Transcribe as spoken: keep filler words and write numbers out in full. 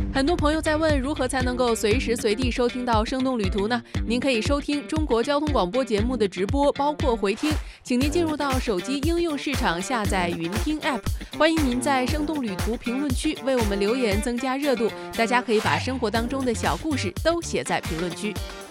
很多朋友在问如何才能够随时随地收听到生动旅途呢？您可以收听中国交通广播节目的直播，包括回听，请您进入到手机应用市场下载云听 App。欢迎您在生动旅途评论区为我们留言，增加热度。大家可以把生活当中的小故事都写在评论区。